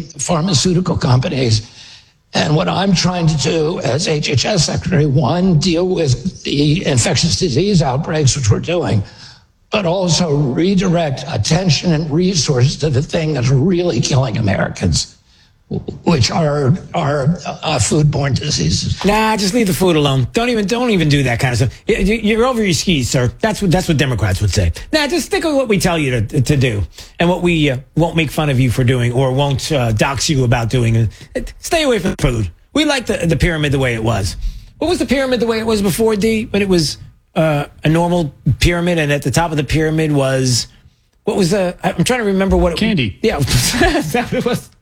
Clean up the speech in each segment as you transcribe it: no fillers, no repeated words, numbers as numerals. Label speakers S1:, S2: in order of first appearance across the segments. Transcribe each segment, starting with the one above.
S1: pharmaceutical companies. And what I'm trying to do as HHS Secretary, one, deal with the infectious disease outbreaks, which we're doing, but also redirect attention and resources to the thing that's really killing Americans, which are foodborne diseases.
S2: Nah, just leave the food alone. Don't even do that kind of stuff. You're over your skis, sir. That's what Democrats would say. Nah, just stick with what we tell you to do, and what we won't make fun of you for doing, or won't dox you about doing. Stay away from food. We like the pyramid the way it was. What was the pyramid the way it was before, D? When it was a normal pyramid, and at the top of the pyramid was, what was the? I'm trying to remember what.
S3: Candy.
S2: Yeah, is that what it was?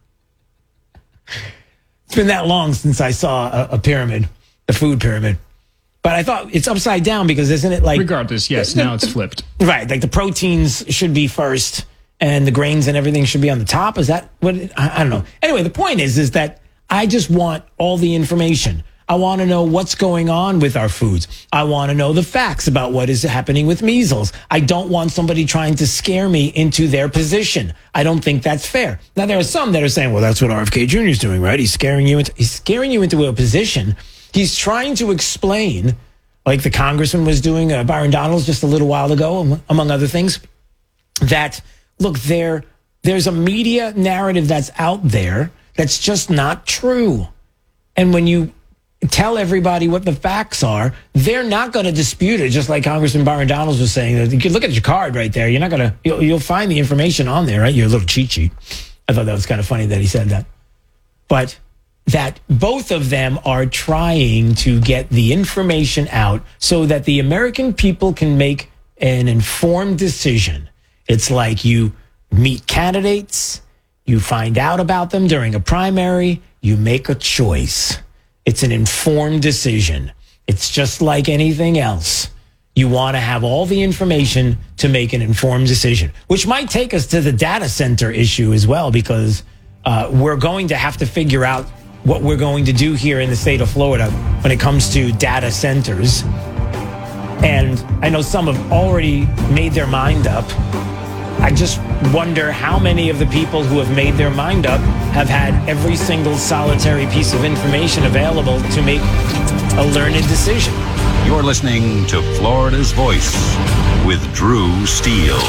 S2: It's been that long since I saw a pyramid, a food pyramid. But I thought it's upside down because isn't it like...
S3: Regardless, yes, now it's flipped.
S2: Right, like the proteins should be first and the grains and everything should be on the top. Is that what... I don't know. Anyway, the point is that I just want all the information. I want to know what's going on with our foods. I want to know the facts about what is happening with measles. I don't want somebody trying to scare me into their position. I don't think that's fair. Now, there are some that are saying, well, that's what RFK Jr. is doing, right? He's scaring you into a position. He's trying to explain, like the congressman was doing, Byron Donalds just a little while ago, among other things, that, look, there's a media narrative that's out there that's just not true. And when you tell everybody what the facts are, they're not going to dispute it, just like Congressman Byron Donalds was saying. You can look at your card right there. You're not going to, you'll find the information on there, right? Your little cheat sheet. I thought that was kind of funny that he said that. But that both of them are trying to get the information out so that the American people can make an informed decision. It's like you meet candidates, you find out about them during a primary, you make a choice. It's an informed decision. It's just like anything else. You want to have all the information to make an informed decision, which might take us to the data center issue as well, because we're going to have to figure out what we're going to do here in the state of Florida when it comes to data centers. And I know some have already made their mind up. I just wonder how many of the people who have made their mind up have had every single solitary piece of information available to make a learned decision.
S4: You're listening to Florida's Voice with Drew Steele.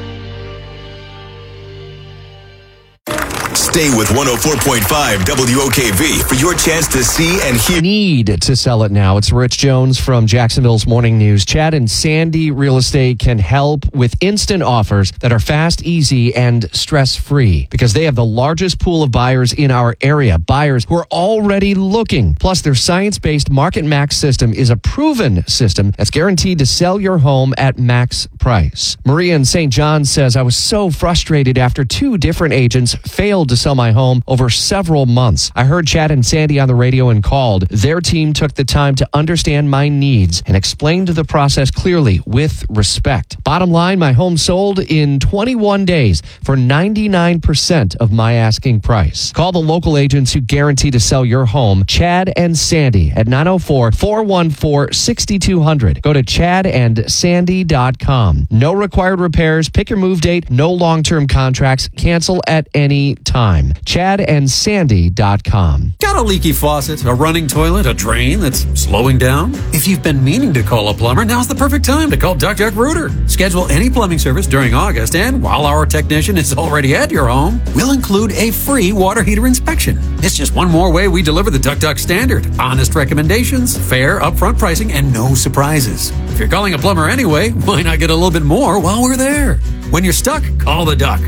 S5: Stay with 104.5 WOKV for your chance to see and hear.
S6: Need to sell it now. It's Rich Jones from Jacksonville's Morning News. Chad and Sandy Real Estate can help with instant offers that are fast, easy, and stress-free because they have the largest pool of buyers in our area. Buyers who are already looking. Plus, their science-based Market Max system is a proven system that's guaranteed to sell your home at max price. Maria in St. John says, I was so frustrated after 2 different agents failed to sell my home over several months. I heard Chad and Sandy on the radio and called. Their team took the time to understand my needs and explained the process clearly with respect. Bottom line, my home sold in 21 days for 99% of my asking price. Call the local agents who guarantee to sell your home. Chad and Sandy at 904-414-6200. Go to chadandsandy.com. No required repairs. Pick your move date. No long-term contracts. Cancel at any time. chadandsandy.com.
S7: Got a leaky faucet, a running toilet, a drain that's slowing down? If you've been meaning to call a plumber, now's the perfect time to call Duck Duck Rooter. Schedule any plumbing service during August, and while our technician is already at your home, we'll include a free water heater inspection. It's just one more way we deliver the Duck Duck standard. Honest recommendations, fair upfront pricing, and no surprises. If you're calling a plumber anyway, why not get a little bit more while we're there? When you're stuck, call the Duck.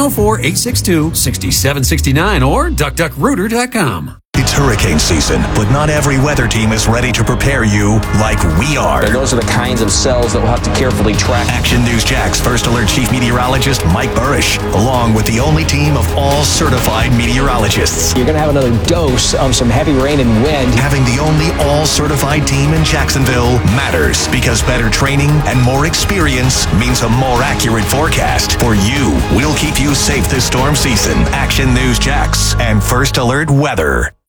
S7: 904-862-6769 or duckduckrooter.com.
S5: It's hurricane season, but not every weather team is ready to prepare you like we are.
S8: And those are the kinds of cells that we'll have to carefully track.
S5: Action News Jack's First Alert Chief Meteorologist Mike Burrish, along with the only team of all certified meteorologists.
S8: You're going to have another dose of some heavy rain and wind.
S5: Having the only all-certified team in Jacksonville matters because better training and more experience means a more accurate forecast for you. We'll keep you safe this storm season. Action News Jax and First Alert Weather.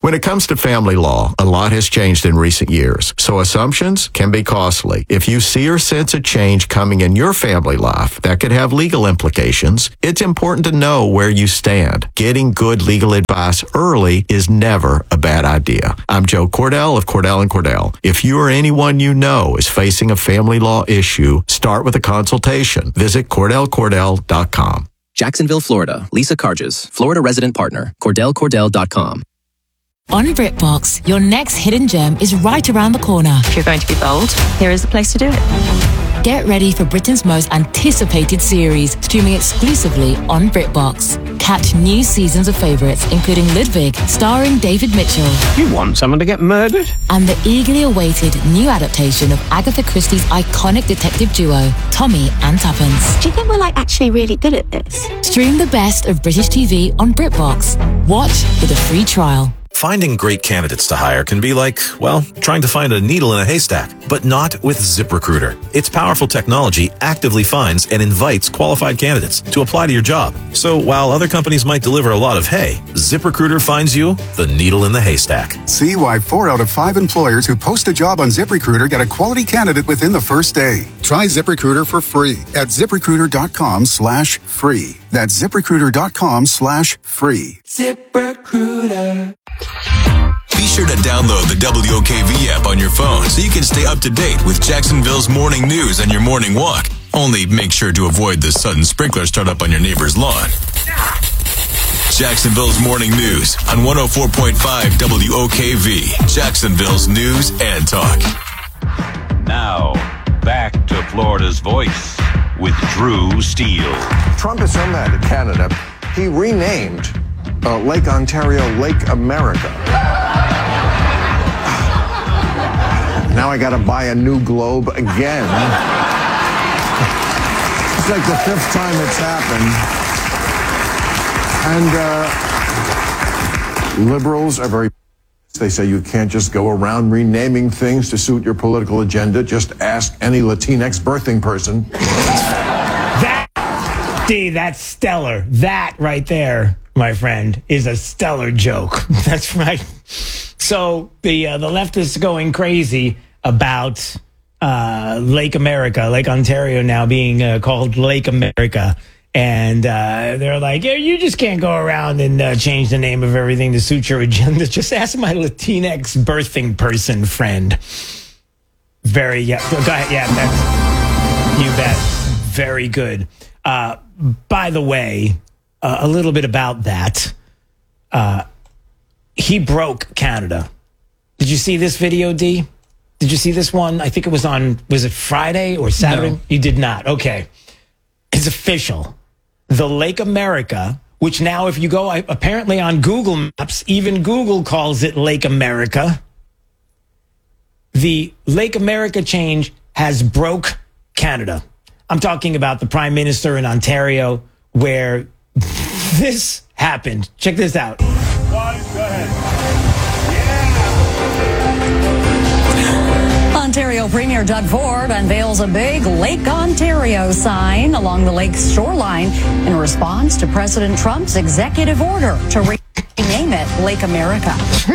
S3: When it comes to family law, a lot has changed in recent years, so assumptions can be costly. If you see or sense a change coming in your family life that could have legal implications, it's important to know where you stand. Getting good legal advice early is never a bad idea. I'm Joe Cordell of Cordell & Cordell. If you or anyone you know is facing a family law issue, start with a consultation. Visit CordellCordell.com.
S9: Jacksonville, Florida. Lisa Carges, Florida resident partner. CordellCordell.com.
S10: On BritBox, your next hidden gem is right around the corner.
S11: If you're going to be bold, here is the place to do it.
S10: Get ready for Britain's most anticipated series, streaming exclusively on BritBox. Catch new seasons of favourites, including Ludwig, starring David Mitchell.
S12: You want someone to get murdered?
S10: And the eagerly awaited new adaptation of Agatha Christie's iconic detective duo, Tommy and Tuppence.
S11: Do you think we're actually really good at this?
S10: Stream the best of British TV on BritBox. Watch with a free trial.
S13: Finding great candidates to hire can be like, well, trying to find a needle in a haystack, but not with ZipRecruiter. Its powerful technology actively finds and invites qualified candidates to apply to your job. So while other companies might deliver a lot of hay, ZipRecruiter finds you the needle in the haystack.
S14: See why 4 out of 5 employers who post a job on ZipRecruiter get a quality candidate within the first day. Try ZipRecruiter for free at ZipRecruiter.com/free. That's ZipRecruiter.com/free.
S15: ZipRecruiter.
S16: Be sure to download the WOKV app on your phone so you can stay up to date with Jacksonville's morning news on your morning walk. Only make sure to avoid the sudden sprinkler startup on your neighbor's lawn. Jacksonville's morning news on 104.5 WOKV, Jacksonville's news and talk.
S4: Now, back to Florida's Voice with Drew Steele.
S17: Trump has done that in Canada. He renamed Lake Ontario, Lake America. Now I gotta buy a new globe again. It's like the 5th time it's happened. And liberals are very... They say you can't just go around renaming things to suit your political agenda. Just ask any Latinx birthing person.
S2: That's stellar. That right there, my friend, is a stellar joke. That's right. So the leftists going crazy about Lake America, Lake Ontario now being called Lake America. And they're like, yeah, you just can't go around and change the name of everything to suit your agenda. Just ask my Latinx birthing person friend. Go ahead. Yeah, you bet. Very good. By the way, a little bit about that. He broke Canada. Did you see this video, D? Did you see this one? I think it was it Friday or Saturday? No. You did not. Okay. It's official. The Lake America, which now if you go apparently on Google Maps, even Google calls it Lake America. The Lake America change has broke Canada. I'm talking about the Prime Minister in Ontario where this happened. Check this out.
S15: Go ahead.
S18: Ontario Premier Doug Ford unveils a big Lake Ontario sign along the lake's shoreline in response to President Trump's executive order to rename it Lake America.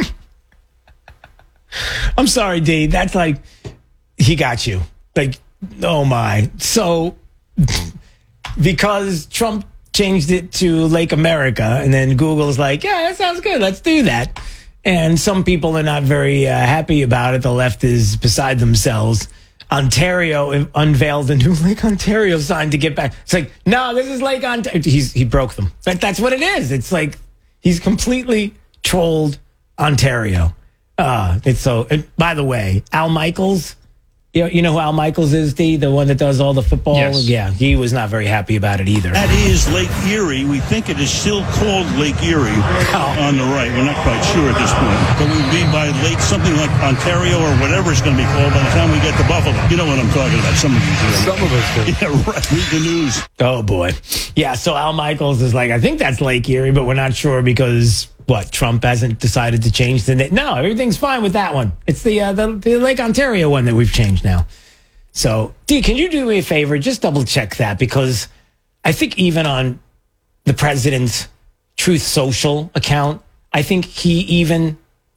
S2: I'm sorry, D. That's like, he got you. Like, oh my. So, because Trump changed it to Lake America, and then Google's like, yeah, that sounds good. Let's do that. And some people are not very happy about it. The left is beside themselves. Ontario unveiled a new Lake Ontario sign to get back. It's like, no, this is Lake Ontario. He broke them. That's what it is. It's like he's completely trolled Ontario. It's so. By the way, Al Michaels. You know who Al Michaels is, D? The one that does all the football?
S19: Yes.
S2: Yeah, he was not very happy about it either.
S19: That is Lake Erie. We think it is still called Lake Erie on the right. We're not quite sure at this point. But we would be by Lake something like Ontario or whatever it's going to be called by the time we get to Buffalo. You know what I'm talking about. Some of you do.
S12: Some of us do.
S19: Yeah, right. Read the news.
S2: Oh, boy. Yeah, so Al Michaels is like, I think that's Lake Erie, but we're not sure because... What, Trump hasn't decided to change the name? No, everything's fine with that one. It's the Lake Ontario one that we've changed now. So, D, can you do me a favor? Just double check that, because I think even on the president's Truth Social account, I think he even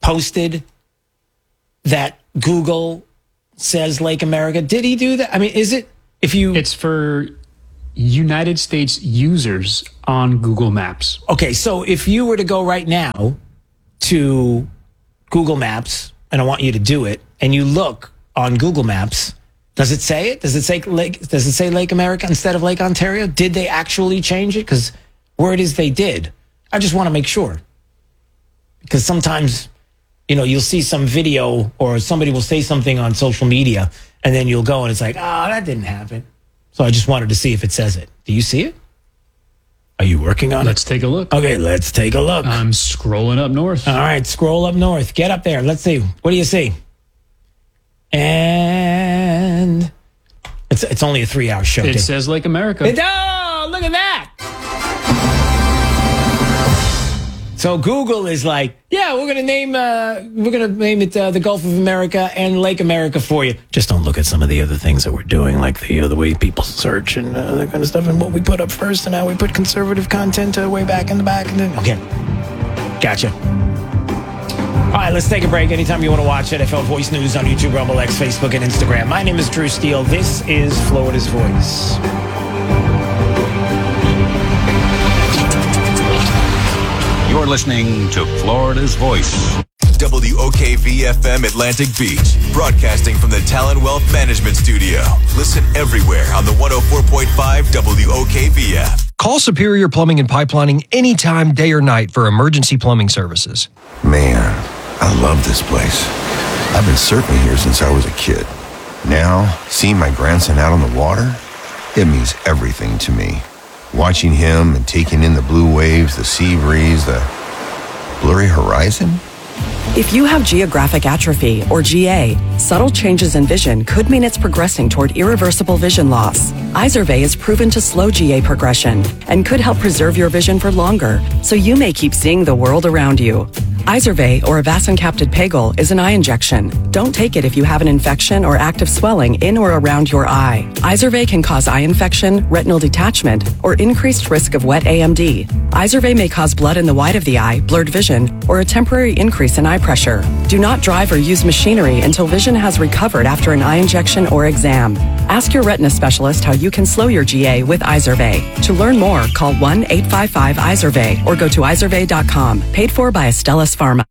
S2: posted that Google says Lake America? Did he do that? I mean, is it, It's
S20: for United States users on Google Maps.
S2: Okay, so if you were to go right now to Google Maps, and I want you to do it, and you look on Google Maps, does it say it? Does it say Lake America instead of Lake Ontario? Did they actually change it? Because word is they did. I just want to make sure. Because sometimes, you'll see some video or somebody will say something on social media, and then you'll go and it's like, that didn't happen. So I just wanted to see if it says it. Do you see it? Are you working on it?
S20: Let's take a look.
S2: Okay, let's take a look.
S20: I'm scrolling up north.
S2: All right, scroll up north. Get up there. Let's see. What do you see? And it's only a 3-hour show.
S20: It says Lake America.
S2: Look at that. So Google is like, we're gonna name it the Gulf of America and Lake America for you. Just don't look at some of the other things that we're doing, like the way people search and that kind of stuff, and what we put up first, and how we put conservative content way back in the back. And then, okay, gotcha. All right, let's take a break. Anytime you want to watch NFL Voice News on YouTube, Rumble, X, Facebook, and Instagram. My name is Drew Steele. This is Florida's Voice.
S4: You're listening to Florida's Voice.
S16: WOKV-FM Atlantic Beach, broadcasting from the Talon Wealth Management Studio. Listen everywhere on the 104.5 WOKV app.
S21: Call Superior Plumbing and Pipelining anytime, day or night for emergency plumbing services.
S22: Man, I love this place. I've been surfing here since I was a kid. Now, seeing my grandson out on the water, it means everything to me. Watching him and taking in the blue waves, the sea breeze, the blurry horizon.
S23: If you have geographic atrophy, or GA, subtle changes in vision could mean it's progressing toward irreversible vision loss. Izervay is proven to slow GA progression and could help preserve your vision for longer, so you may keep seeing the world around you. Izervay, or avacincaptad pegol, is an eye injection. Don't take it if you have an infection or active swelling in or around your eye. Izervay can cause eye infection, retinal detachment, or increased risk of wet AMD. Izervay may cause blood in the white of the eye, blurred vision, or a temporary increase in eye pressure. Do not drive or use machinery until vision has recovered after an eye injection or exam. Ask your retina specialist how you can slow your GA with Izervay. To learn more, call 1-855-IZERVAY or go to izervay.com. Paid for by Astellas Pharma.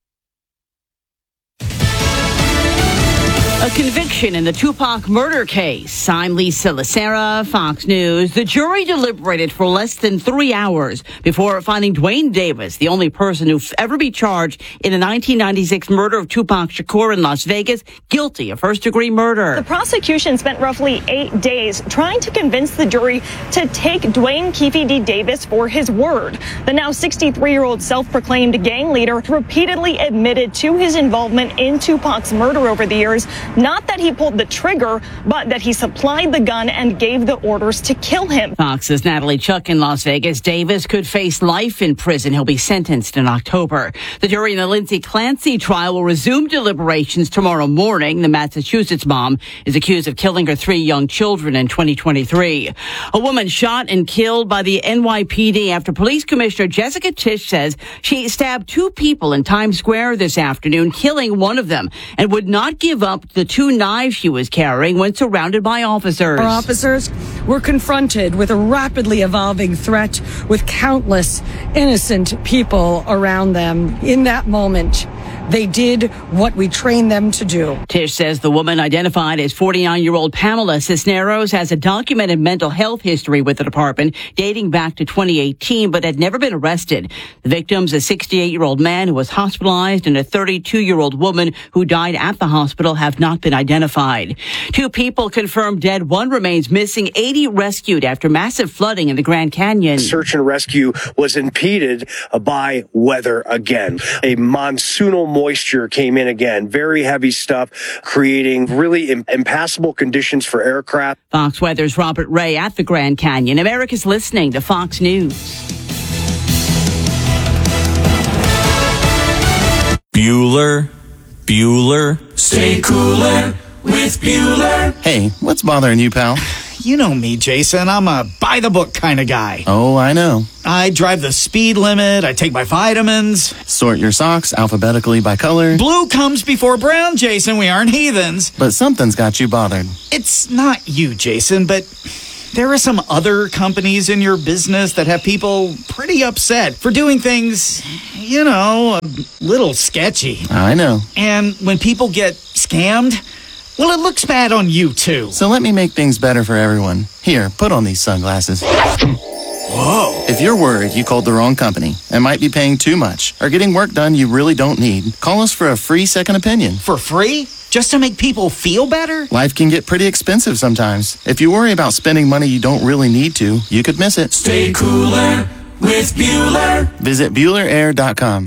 S24: A conviction in the Tupac murder case. I'm Lisa Lacera, Fox News. The jury deliberated for less than 3 hours before finding Dwayne Davis, the only person to ever be charged in the 1996 murder of Tupac Shakur in Las Vegas, guilty of first-degree murder.
S25: The prosecution spent roughly 8 days trying to convince the jury to take Dwayne Keefe D. Davis for his word. The now 63-year-old self-proclaimed gang leader repeatedly admitted to his involvement in Tupac's murder over the years. Not that he pulled the trigger, but that he supplied the gun and gave the orders to kill him.
S24: Fox's Natalie Chuck in Las Vegas. Davis could face life in prison. He'll be sentenced in October. The jury in the Lindsay Clancy trial will resume deliberations tomorrow morning. The Massachusetts mom is accused of killing her 3 young children in 2023. A woman shot and killed by the NYPD after Police Commissioner Jessica Tisch says she stabbed 2 people in Times Square this afternoon, killing one of them, and would not give up the 2 knives she was carrying when surrounded by officers.
S26: Our officers were confronted with a rapidly evolving threat with countless innocent people around them. In that moment, they did what we trained them to do.
S24: Tisch says the woman, identified as 49-year-old Pamela Cisneros, has a documented mental health history with the department dating back to 2018, but had never been arrested. The victim's a 68-year-old man who was hospitalized and a 32-year-old woman who died at the hospital have not been identified. 2 people confirmed dead. 1 remains missing. 80 rescued after massive flooding in the Grand Canyon.
S27: Search and rescue was impeded by weather again. A monsoonal moisture came in again. Very heavy stuff, creating really impassable conditions for aircraft.
S24: Fox Weather's Robert Ray at the Grand Canyon. America's listening to Fox News.
S28: Bueller. Stay cooler with Bueller.
S29: Hey, what's bothering you, pal?
S1: You know me, Jason. I'm a by-the-book kind of guy.
S3: Oh, I know.
S1: I drive the speed limit. I take my vitamins.
S3: Sort your socks alphabetically by color.
S1: Blue comes before brown, Jason. We aren't heathens.
S3: But something's got you bothered.
S1: It's not you, Jason, but there are some other companies in your business that have people pretty upset for doing things, a little sketchy.
S3: I know.
S1: And when people get scammed, well, it looks bad on you, too.
S3: So let me make things better for everyone. Here, put on these sunglasses.
S1: Whoa.
S3: If you're worried you called the wrong company and might be paying too much or getting work done you really don't need, call us for a free second opinion.
S1: For free? Just to make people feel better?
S3: Life can get pretty expensive sometimes. If you worry about spending money you don't really need to, you could miss it.
S15: Stay cooler with Bueller.
S3: Visit BuellerAir.com.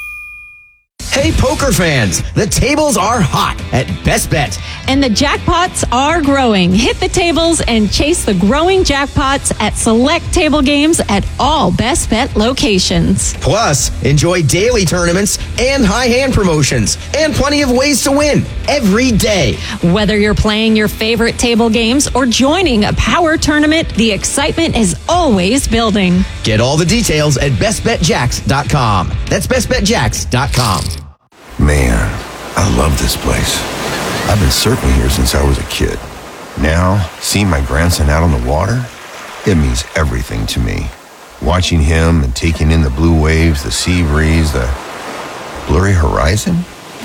S5: Hey, poker fans, the tables are hot at Best Bet.
S6: And the jackpots are growing. Hit the tables and chase the growing jackpots at select table games at all Best Bet locations.
S5: Plus, enjoy daily tournaments and high hand promotions and plenty of ways to win every day.
S6: Whether you're playing your favorite table games or joining a power tournament, the excitement is always building.
S5: Get all the details at bestbetjacks.com. That's bestbetjacks.com.
S22: Man, I love this place. I've been surfing here since I was a kid. Now, seeing my grandson out on the water, it means everything to me. Watching him and taking in the blue waves, the sea breeze, the blurry horizon.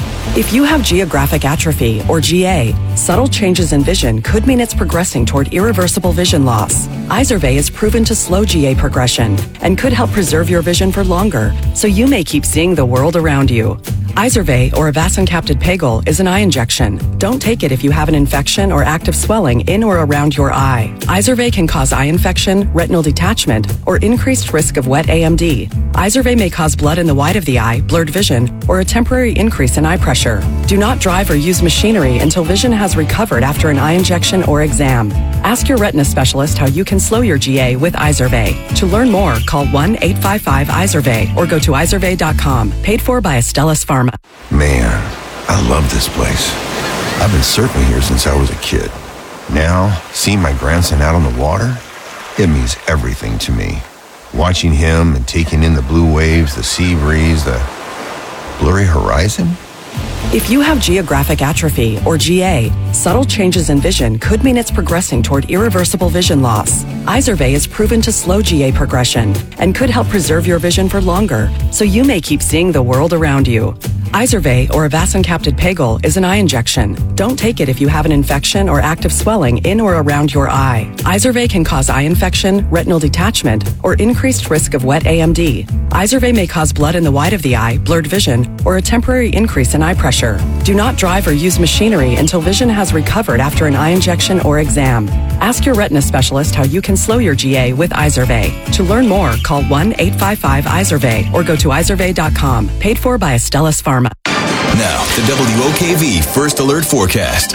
S23: If you have geographic atrophy, or GA, subtle changes in vision could mean it's progressing toward irreversible vision loss. Izervay is proven to slow GA progression and could help preserve your vision for longer, so you may keep seeing the world around you. Izervay, or avacincaptad pegol, is an eye injection. Don't take it if you have an infection or active swelling in or around your eye. Izervay can cause eye infection, retinal detachment, or increased risk of wet AMD. Izervay may cause blood in the white of the eye, blurred vision, or a temporary increase in eye pressure. Do not drive or use machinery until vision has recovered after an eye injection or exam. Ask your retina specialist how you can slow your GA with Izervay. To learn more, call 1-855-IZERVAY or go to izervay.com. Paid for by Astellas Pharma.
S22: Man, I love this place. I've been surfing here since I was a kid. Now, seeing my grandson out on the water, it means everything to me. Watching him and taking in the blue waves, the sea breeze, the blurry horizon.
S23: If you have geographic atrophy, or GA, subtle changes in vision could mean it's progressing toward irreversible vision loss. Izervay is proven to slow GA progression and could help preserve your vision for longer, so you may keep seeing the world around you. Izervay, or avacincaptad pegol, is an eye injection. Don't take it if you have an infection or active swelling in or around your eye. Izervay can cause eye infection, retinal detachment, or increased risk of wet AMD. Izervay may cause blood in the white of the eye, blurred vision, or a temporary increase in eye pressure. Do not drive or use machinery until vision has recovered after an eye injection or exam. Ask your retina specialist how you can slow your GA with Izervay. To learn more, call 1-855-IZERVAY or go to izervay.com. Paid for by Astellas Pharma.
S16: Now, the WOKV First Alert Forecast.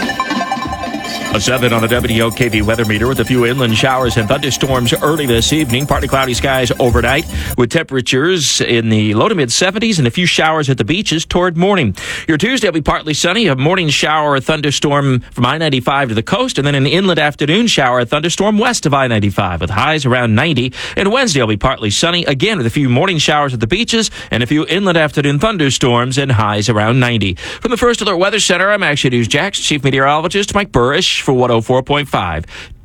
S7: A 7 on the WOKV weather meter with a few inland showers and thunderstorms early this evening. Partly cloudy skies overnight with temperatures in the low to mid 70s and a few showers at the beaches toward morning. Your Tuesday will be partly sunny, a morning shower or thunderstorm from I-95 to the coast, and then an inland afternoon shower or thunderstorm west of I-95 with highs around 90. And Wednesday will be partly sunny, again with a few morning showers at the beaches and a few inland afternoon thunderstorms and highs around 90. From the First Alert Weather Center, I'm Action News Jax Chief Meteorologist Mike Burrish for 104.5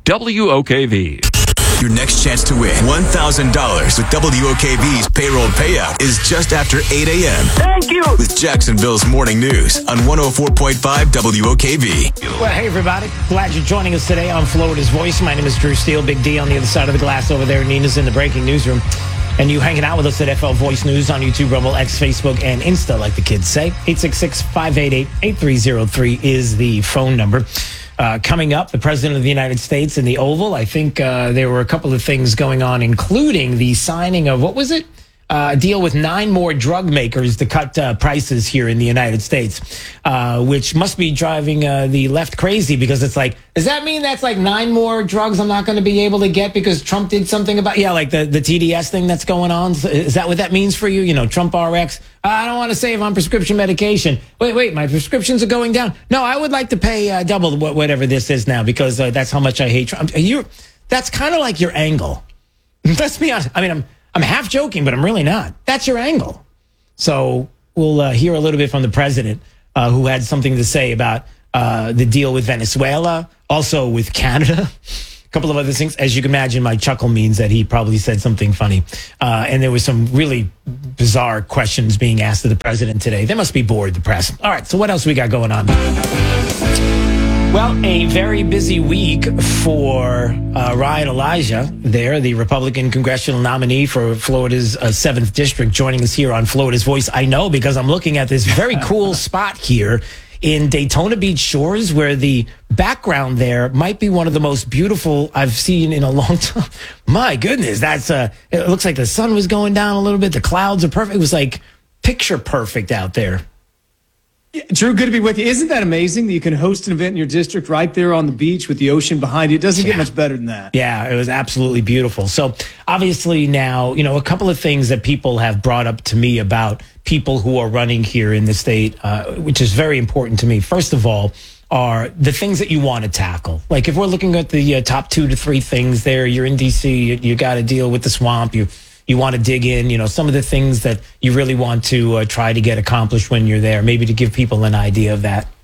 S7: WOKV.
S16: Your next chance to win $1,000 with WOKV's payroll payout is just after 8 a.m.
S15: Thank you.
S16: With Jacksonville's Morning News on 104.5 WOKV.
S2: Well, hey, everybody. Glad you're joining us today on Florida's Voice. My name is Drew Steele. Big D on the other side of the glass over there. Nina's in the breaking newsroom. And you hanging out with us at FL Voice News on YouTube, Rumble, X, Facebook, and Insta, like the kids say. 866-588-8303 is the phone number. Coming up, the President of the United States in the Oval. I think there were a couple of things going on, including the signing of, what was it? a deal with 9 more drug makers to cut prices here in the United States, which must be driving the left crazy, because it's like, does that mean that's like 9 more drugs I'm not going to be able to get because Trump did something about, like the TDS thing that's going on? Is that what that means for you? Trump RX. I don't want to save on prescription medication. Wait, my prescriptions are going down. No, I would like to pay double whatever this is now, because that's how much I hate Trump. That's kind of like your angle. Let's be honest. I mean, I'm half joking, but I'm really not. That's your angle. So we'll hear a little bit from the president, who had something to say about the deal with Venezuela, also with Canada, a couple of other things. As you can imagine, my chuckle means that he probably said something funny. And there was some really bizarre questions being asked of the president today. They must be bored, the press. All right, so what else we got going on? Well, a very busy week for Ryan Elijah there, the Republican congressional nominee for Florida's 7th district, joining us here on Florida's Voice. I know, because I'm looking at this very cool spot here in Daytona Beach Shores, where the background there might be one of the most beautiful I've seen in a long time. My goodness, that's it looks like the sun was going down a little bit. The clouds are perfect. It was like picture perfect out there.
S8: Yeah, Drew, good to be with you. Isn't that amazing that you can host an event in your district right there on the beach with the ocean behind you? It doesn't get much better than that.
S2: Yeah, it was absolutely beautiful. So obviously now, a couple of things that people have brought up to me about people who are running here in the state, which is very important to me. First of all, are the things that you want to tackle. Like if we're looking at the top 2 to 3 things there, you're in D.C., you got to deal with the swamp, you want to dig in, some of the things that you really want to try to get accomplished when you're there, maybe to give people an idea of that.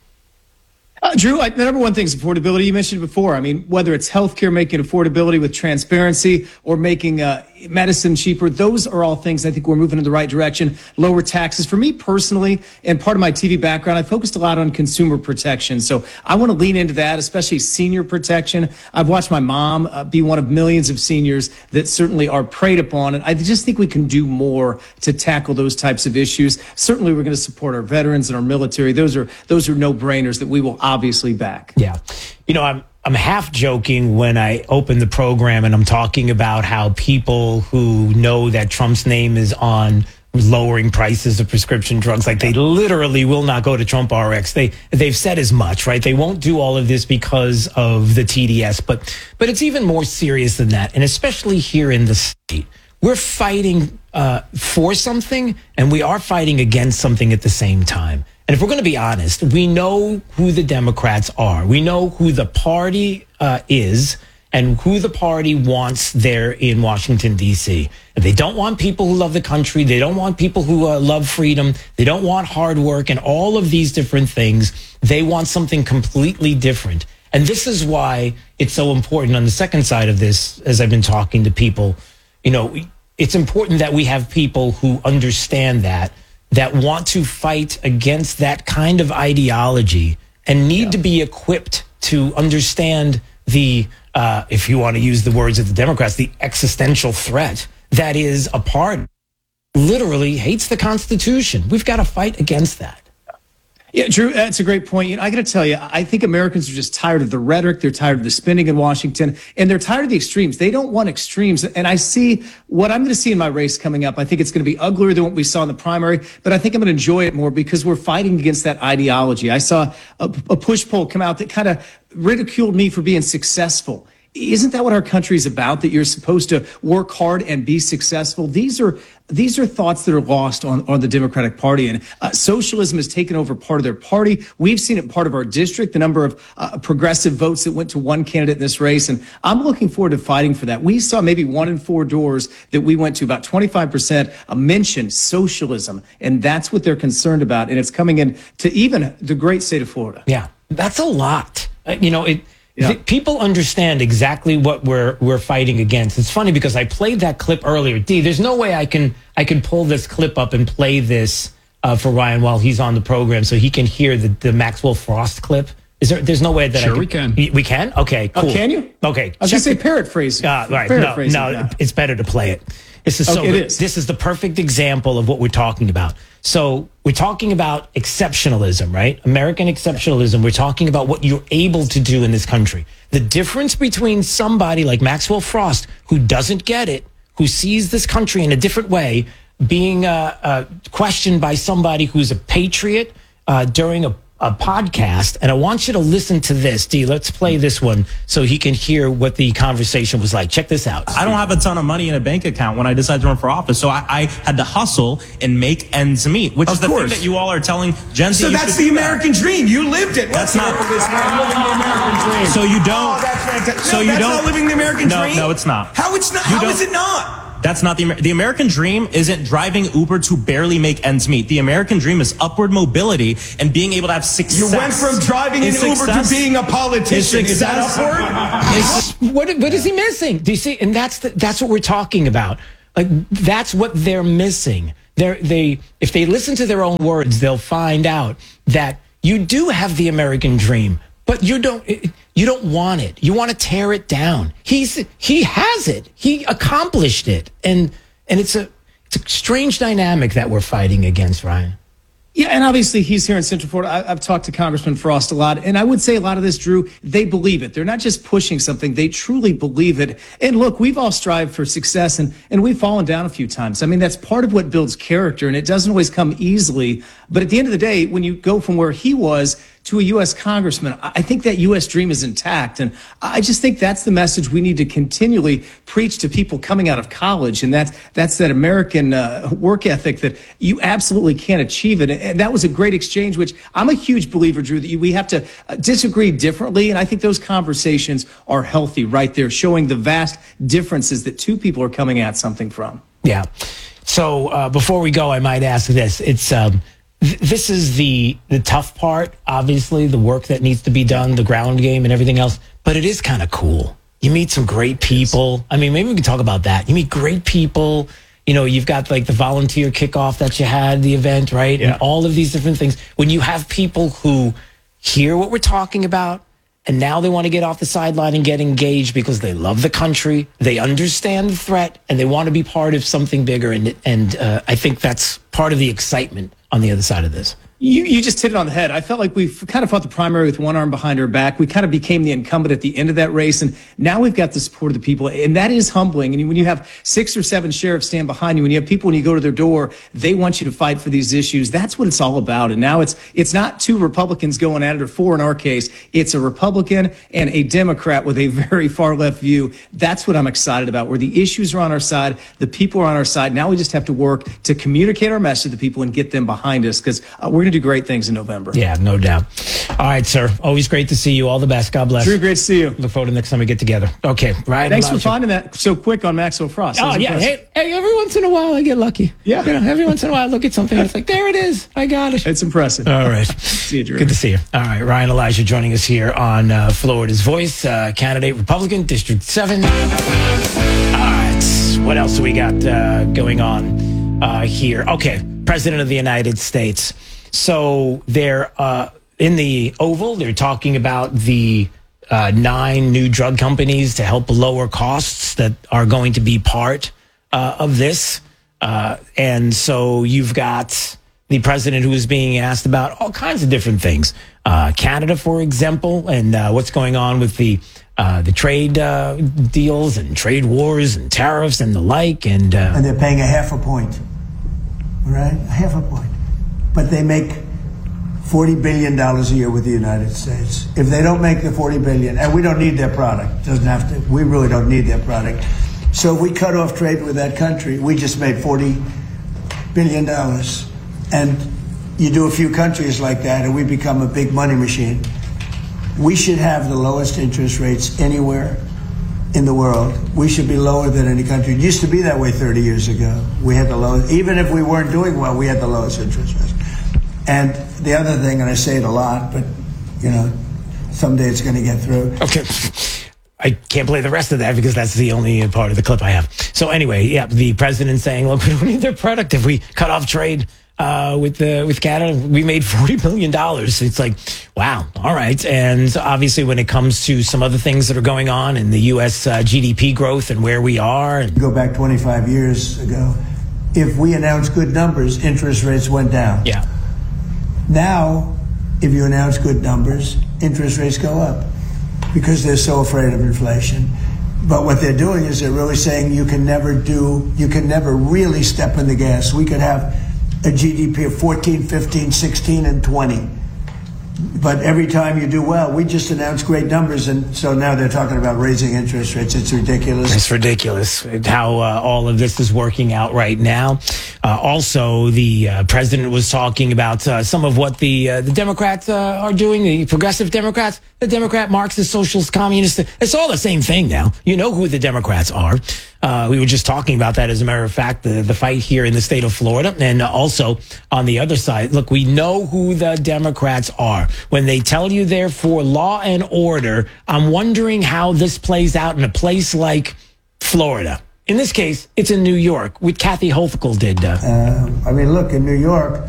S8: Drew, the number one thing is affordability. You mentioned it before. I mean, whether it's healthcare, making affordability with transparency, or making medicine cheaper, those are all things I think we're moving in the right direction. Lower taxes. For me personally, and part of my TV background, I focused a lot on consumer protection. So I want to lean into that, especially senior protection. I've watched my mom be one of millions of seniors that certainly are preyed upon. And I just think we can do more to tackle those types of issues. Certainly, we're going to support our veterans and our military. Those are no-brainers that we will obviously back.
S2: Yeah. I'm half joking when I open the program and I'm talking about how people who know that Trump's name is on lowering prices of prescription drugs, like they literally will not go to Trump RX. They've said as much, right? They won't do all of this because of the TDS, but it's even more serious than that. And especially here in the state, we're fighting for something, and we are fighting against something at the same time. And if we're going to be honest, we know who the Democrats are. We know who the party is and who the party wants there in Washington, D.C. They don't want people who love the country. They don't want people who love freedom. They don't want hard work and all of these different things. They want something completely different. And this is why it's so important on the second side of this, as I've been talking to people, it's important that we have people who understand that want to fight against that kind of ideology and need to be equipped to understand the, if you want to use the words of the Democrats, the existential threat that is a party literally hates the Constitution. We've got to fight against that.
S8: Yeah, Drew, that's a great point. I got to tell you, I think Americans are just tired of the rhetoric. They're tired of the spinning in Washington, and they're tired of the extremes. They don't want extremes. And I see what I'm going to see in my race coming up. I think it's going to be uglier than what we saw in the primary, but I think I'm going to enjoy it more because we're fighting against that ideology. I saw a push poll come out that kind of ridiculed me for being successful. Isn't that what our country is about? That you're supposed to work hard and be successful? These are thoughts that are lost on the Democratic Party, and socialism has taken over part of their party. We've seen it part of our district, the number of progressive votes that went to one candidate in this race, and I'm looking forward to fighting for that. We saw maybe 1 in 4 doors that we went to, about 25% mentioned socialism, and that's what they're concerned about, and it's coming in to even the great state of Florida.
S2: Yeah, that's a lot. People understand exactly what we're fighting against. It's funny because I played that clip earlier. There's no way I can pull this clip up and play this for Ryan while he's on the program so he can hear the Maxwell Frost clip. There's no way that
S20: sure we can.
S2: We can? Okay, cool.
S8: Oh, can you?
S2: Okay.
S8: I was going to say paraphrase.
S2: Right. No, it's better to play it. This is so good. This is the perfect example of what we're talking about. So we're talking about exceptionalism, right? American exceptionalism. We're talking about what you're able to do in this country. The difference between somebody like Maxwell Frost, who doesn't get it, who sees this country in a different way, being questioned by somebody who's a patriot during a podcast, and I want you to listen to this. D, let's play this one so he can hear what the conversation was like. Check this out.
S9: I don't have a ton of money in a bank account when I decided to run for office, so I had to hustle and make ends meet, which is the thing that you all are telling Gen Z.
S5: So that's the American dream. You lived it.
S9: That's not
S5: living the American dream.
S9: So you don't.
S5: Oh, that's fantastic.
S9: So
S5: No,
S9: you
S5: that's
S9: don't.
S5: not living the American dream?
S9: No, it's not.
S5: How it's not? How is it not?
S9: That's not the American dream. Isn't driving Uber to barely make ends meet. The American dream is upward mobility and being able to have success.
S5: You went from driving an Uber to being a politician. Is that upward?
S2: What is he missing? Do you see? And that's what we're talking about. Like, that's what they're missing. If they listen to their own words, they'll find out that you do have the American dream, but you don't want it. You want to tear it down. He has it. He accomplished it. And it's a strange dynamic that we're fighting against, Ryan.
S8: Yeah, and obviously he's here in Central Florida. I've talked to Congressman Frost a lot, and I would say a lot of this, Drew, they believe it. They're not just pushing something. They truly believe it. And look, we've all strived for success, and we've fallen down a few times. I mean, that's part of what builds character, and it doesn't always come easily. But at the end of the day, when you go from where he was to a U.S. congressman, I think that U.S. dream is intact. And I just think that's the message we need to continually preach to people coming out of college. And that's that American work ethic that you absolutely can't achieve it. And that was a great exchange, which I'm a huge believer, Drew, that we have to disagree differently. And I think those conversations are healthy right there, showing the vast differences that two people are coming at something from.
S2: Yeah. So before we go, I might ask this. It's this is the tough part, obviously, the work that needs to be done, the ground game and everything else. But it is kind of cool. You meet some great people. I mean, maybe we can talk about that. You meet great people. You know, you've got like the volunteer kickoff that you had, the event, right? Yeah. And all of these different things. When you have people who hear what we're talking about, and now they want to get off the sideline and get engaged because they love the country, they understand the threat, and they want to be part of something bigger. And I think that's part of the excitement on the other side of this.
S8: You just hit it on the head. I felt like we've kind of fought the primary with one arm behind our back. We kind of became the incumbent at the end of that race, and now we've got the support of the people, and that is humbling. And when you have 6 or 7 sheriffs stand behind you, when you have people, when you go to their door, they want you to fight for these issues. That's what it's all about. And now it's not 2 Republicans going at it, or 4 in our case. It's a Republican and a Democrat with a very far left view. That's what I'm excited about, where the issues are on our side, the people are on our side. Now we just have to work to communicate our message to the people and get them behind us, because we're going to do great things in November.
S2: Yeah, no doubt. All right, sir. Always great to see you. All the best. God bless.
S8: Drew, great to see you.
S2: Look forward to next time we get together. Okay, right.
S8: Thanks for finding that so quick on Maxwell Frost.
S2: Oh, yeah. Hey, every once in a while I get lucky.
S8: Yeah.
S2: You know, every once in a while I look at something and it's like, there it is. I got it.
S8: It's impressive.
S2: All right.
S8: See you, Drew.
S2: Good to see you. All right. Ryan Elijah joining us here on Florida's Voice, candidate Republican, District 7. All right. What else do we got going on here? Okay. President of the United States. So they're in the Oval. They're talking about the 9 new drug companies to help lower costs that are going to be part of this. And so you've got the president who is being asked about all kinds of different things. Canada, for example, and what's going on with the trade deals and trade wars and tariffs and the like. And
S10: they're paying a half a point, right? A half a point. But they make $40 billion a year with the United States. If they don't make the $40 billion, and we don't need their product, doesn't have to, we really don't need their product. So if we cut off trade with that country, we just made $40 billion. And you do a few countries like that, and we become a big money machine. We should have the lowest interest rates anywhere in the world. We should be lower than any country. It used to be that way 30 years ago. We had the lowest, even if we weren't doing well, we had the lowest interest rates. And the other thing, and I say it a lot, but, you know, someday it's going to get through.
S2: Okay. I can't play the rest of that because that's the only part of the clip I have. So anyway, yeah, the president saying, look, we don't need their product. If we cut off trade with Canada, we made $40 billion. It's like, wow, all right. And obviously when it comes to some other things that are going on in the U.S. GDP growth and where we are. And
S10: go back 25 years ago. If we announced good numbers, interest rates went down.
S2: Yeah.
S10: Now, if you announce good numbers, interest rates go up because they're so afraid of inflation. But what they're doing is they're really saying you can never really step on the gas. We could have a GDP of 14, 15, 16, and 20. But every time you do well, we just announced great numbers, and so now they're talking about raising interest rates. It's ridiculous.
S2: It's ridiculous how all of this is working out right now. Also, the president was talking about some of what the Democrats are doing, the progressive Democrats, the Democrat, Marxist, Socialist, Communist. It's all the same thing now. You know who the Democrats are. We were just talking about that, as a matter of fact, the fight here in the state of Florida. And also on the other side, look, we know who the Democrats are. When they tell you they're for law and order, I'm wondering how this plays out in a place like Florida. In this case, it's in New York, what Kathy Hochul did.
S10: Look, in New York,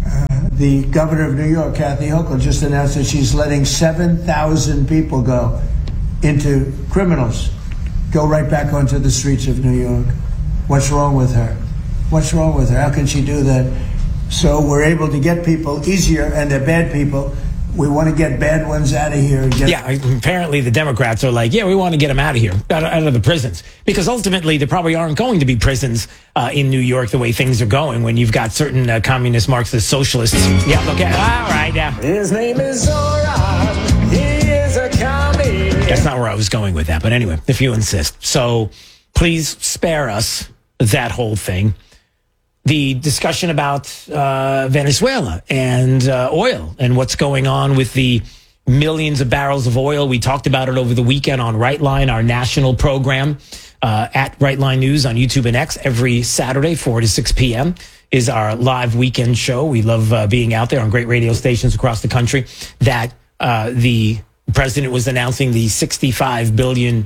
S10: the governor of New York, Kathy Hochul, just announced that she's letting 7,000 people go into criminals. Go right back onto the streets of New York. What's wrong with her? What's wrong with her? How can she do that? So we're able to get people easier, and they're bad people. We want to get bad ones out of here.
S2: Apparently the Democrats are like, we want to get them out of here, out of the prisons. Because ultimately, there probably aren't going to be prisons in New York the way things are going when you've got certain communist, Marxist, socialists. Yeah, okay, all right, yeah.
S4: His name is Zoran. He is a commie.
S2: That's not where I was going with that, but anyway, if you insist. So please spare us that whole thing. The discussion about Venezuela and oil and what's going on with the millions of barrels of oil. We talked about it over the weekend on Right Line, our national program at Right Line News on YouTube and X every Saturday, 4 to 6 p.m. is our live weekend show. We love being out there on great radio stations across the country. That the president was announcing the 65 billion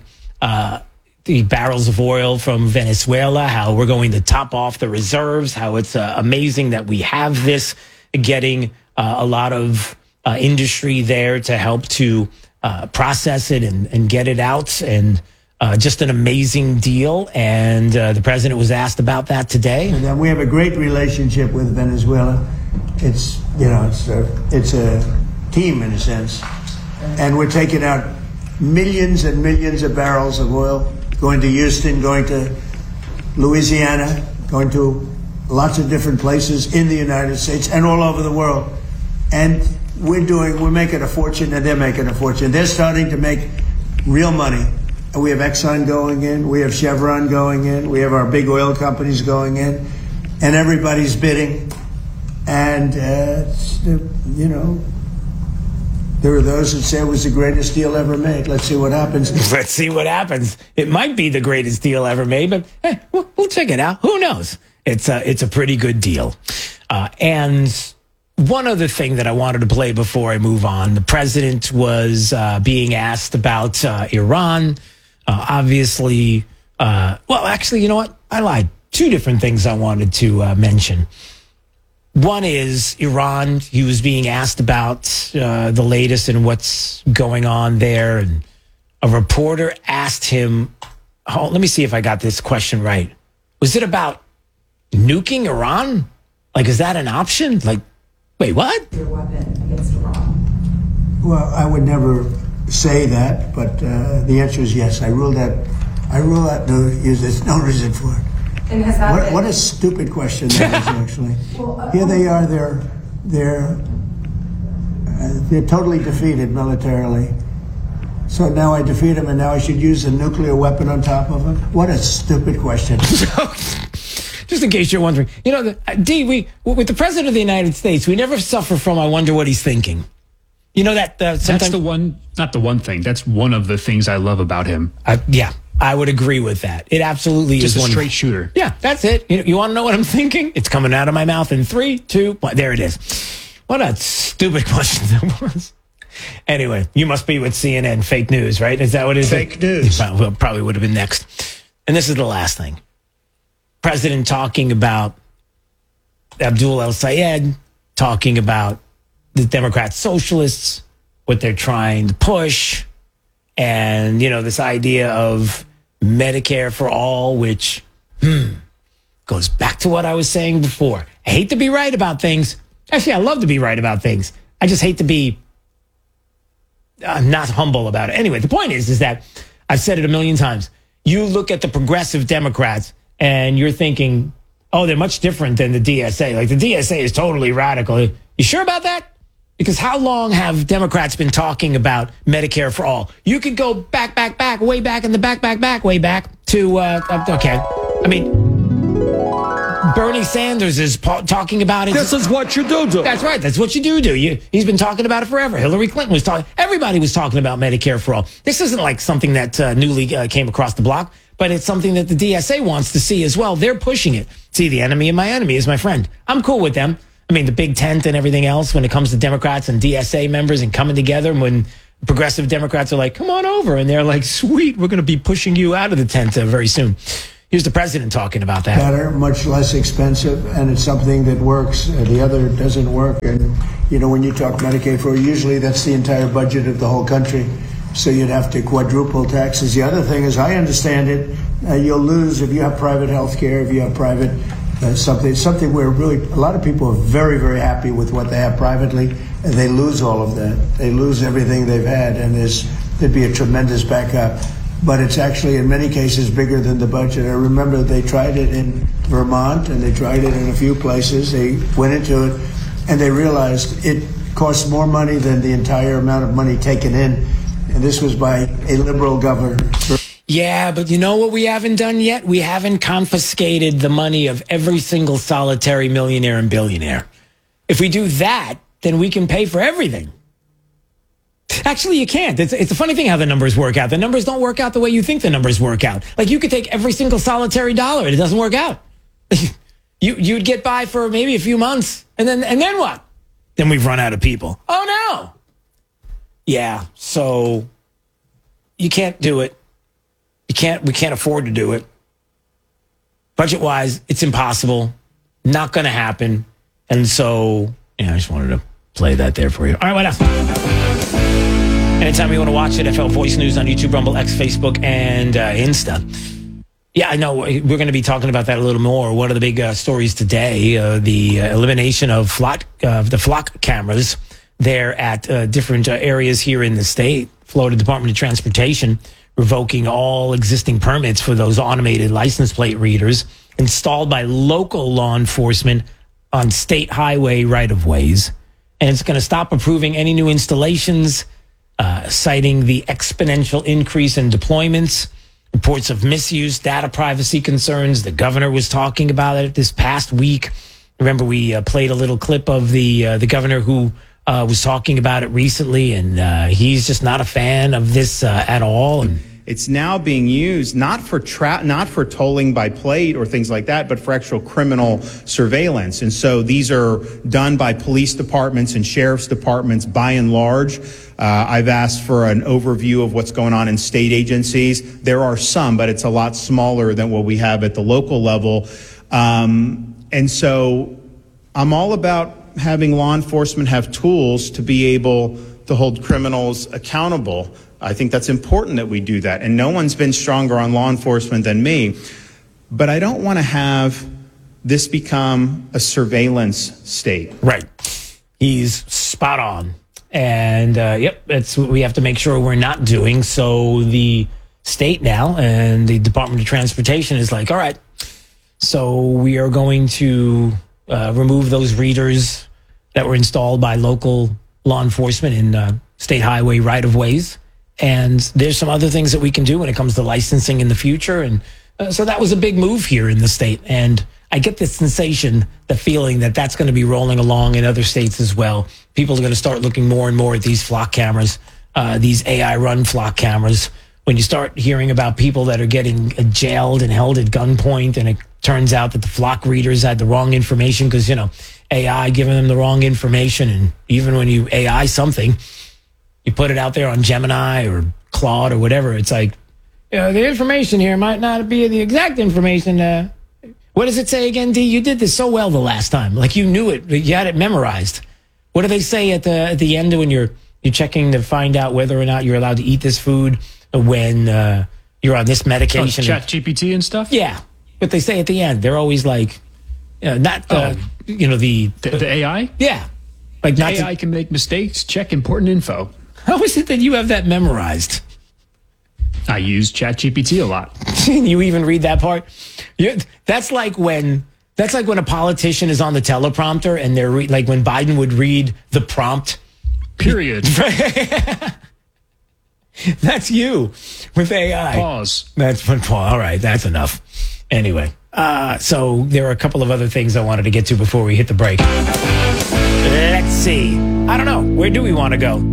S2: the barrels of oil from Venezuela, how we're going to top off the reserves, how it's amazing that we have this, getting a lot of industry there to help to process it and get it out, and just an amazing deal. And the president was asked about that today.
S10: And then we have a great relationship with Venezuela. It's a team in a sense, and we're taking out millions and millions of barrels of oil, going to Houston, going to Louisiana, going to lots of different places in the United States and all over the world. And we're making a fortune, and they're making a fortune. They're starting to make real money. And we have Exxon going in, we have Chevron going in, we have our big oil companies going in, and everybody's bidding. And, there are those that say it was the greatest deal ever made. Let's see what happens.
S2: Let's see what happens. It might be the greatest deal ever made, but we'll check it out. Who knows? It's a pretty good deal. And one other thing that I wanted to play before I move on, the president was being asked about Iran. Obviously, actually, you know what? I lied. Two different things I wanted to mention. One is Iran. He was being asked about the latest and what's going on there. And a reporter asked him, let me see if I got this question right. Was it about nuking Iran? Like, is that an option? Like, wait, what?
S10: Your weapon against Iran. Well, I would never say that, but the answer is yes. I rule that. There's no reason for it.
S4: And has that
S10: what a stupid question that is, actually. Here they are, they're totally defeated militarily. So now I defeat them, and now I should use a nuclear weapon on top of them? What a stupid question.
S2: Just in case you're wondering, with the president of the United States, we never suffer from, I wonder what he's thinking. You know that sometimes...
S20: That's the one, not the one thing. That's one of the things I love about him.
S2: I would agree with that. It absolutely
S20: just
S2: is
S20: a straight shooter.
S2: Yeah, that's it. You want to know what I'm thinking? It's coming out of my mouth in 3, 2, 1. There it is. What a stupid question that was. Anyway, you must be with CNN, fake news, right? Is that what it is?
S10: Fake news.
S2: Probably would have been next. And this is the last thing. President talking about Abdul El-Sayed, talking about the Democrat socialists, what they're trying to push. And, this idea of Medicare for all, which goes back to what I was saying before. I hate to be right about things. Actually, I love to be right about things. I just hate to be not humble about it. Anyway, the point is that I've said it a million times. you look at the progressive Democrats and you're thinking, oh, they're much different than the DSA. Like the DSA is totally radical. You sure about that? Because how long have Democrats been talking about Medicare for all? You could go back, way back in the way back to, okay. I mean, Bernie Sanders is talking about it.
S11: This is what you do.
S2: That's right. That's what you do. He's been talking about it forever. Hillary Clinton was talking. Everybody was talking about Medicare for all. This isn't like something that newly came across the block, but it's something that the DSA wants to see as well. They're pushing it. See, the enemy of my enemy is my friend. I'm cool with them. I mean, the big tent and everything else when it comes to Democrats and DSA members and coming together when progressive Democrats are like, come on over. And they're like, sweet, we're going to be pushing you out of the tent very soon. Here's the president talking about that.
S10: Better, much less expensive, and it's something that works. The other doesn't work. And, when you talk Medicaid for, usually that's the entire budget of the whole country. So you'd have to quadruple taxes. The other thing is, I understand it, you'll lose if you have private health care, if you have private something where really a lot of people are very, very happy with what they have privately, and they lose all of that. They lose everything they've had, and there'd be a tremendous backup. But it's actually, in many cases, bigger than the budget. I remember they tried it in Vermont, and they tried it in a few places. They went into it, and they realized it costs more money than the entire amount of money taken in. And this was by a liberal governor.
S2: Yeah, but you know what we haven't done yet? We haven't confiscated the money of every single solitary millionaire and billionaire. If we do that, then we can pay for everything. Actually, you can't. It's a funny thing how the numbers work out. The numbers don't work out the way you think the numbers work out. Like you could take every single solitary dollar and it doesn't work out. You'd get by for maybe a few months. And then what? Then we've run out of people. Oh no. Yeah, so you can't do it. We can't afford to do it. Budget-wise, it's impossible. Not going to happen. And so, I just wanted to play that there for you. All right, what else? Anytime you want to watch it, FL Voice News on YouTube, Rumble, X, Facebook, and Insta. Yeah, I know. We're going to be talking about that a little more. One of the big stories today, the elimination of the flock cameras there at different areas here in the state. Florida Department of Transportation revoking all existing permits for those automated license plate readers installed by local law enforcement on state highway right-of-ways. And it's going to stop approving any new installations, citing the exponential increase in deployments, reports of misuse, data privacy concerns. The governor was talking about it this past week. Remember, we played a little clip of the governor who was talking about it recently, and he's just not a fan of this at all. And
S12: it's now being used not for tolling by plate or things like that, but for actual criminal surveillance. And so these are done by police departments and sheriff's departments by and large. I've asked for an overview of what's going on in state agencies. There are some, but it's a lot smaller than what we have at the local level. And so I'm all about having law enforcement have tools to be able to hold criminals accountable. I think that's important that we do that. And no one's been stronger on law enforcement than me. But I don't want to have this become a surveillance state.
S2: Right. He's spot on. And, that's what we have to make sure we're not doing. So the state now and the Department of Transportation is like, all right, so we are going to remove those readers that were installed by local law enforcement in state highway right-of-ways. And there's some other things that we can do when it comes to licensing in the future. And so that was a big move here in the state. And I get the sensation, the feeling that that's going to be rolling along in other states as well. People are going to start looking more and more at these flock cameras, these AI-run flock cameras. When you start hearing about people that are getting jailed and held at gunpoint, and it turns out that the flock readers had the wrong information because, AI giving them the wrong information. And even when you AI something, you put it out there on Gemini or Claude or whatever, it's like, the information here might not be the exact information. What does it say again, D? You did this so well the last time. Like you knew it. You had it memorized. What do they say at the end when you're checking to find out whether or not you're allowed to eat this food when you're on this medication?
S20: ChatGPT and stuff?
S2: Yeah. But they say at the end, they're always like, not, the
S20: AI?
S2: Yeah. Like not
S20: AI can make mistakes. Check important info.
S2: How is it that you have that memorized?
S20: I use ChatGPT a lot.
S2: You even read that part? That's like when a politician is on the teleprompter and they're like when Biden would read the prompt.
S20: Period.
S2: That's you with AI.
S20: Pause.
S2: All right, that's enough. Anyway, so there are a couple of other things I wanted to get to before we hit the break. Let's see. I don't know. Where do we want to go?